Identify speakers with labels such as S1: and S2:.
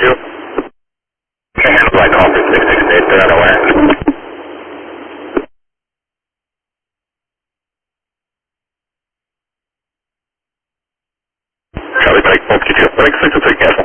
S1: 662. And flight call for 668, they're unaware. Charlie Pike, 152, Pike 663, cancel.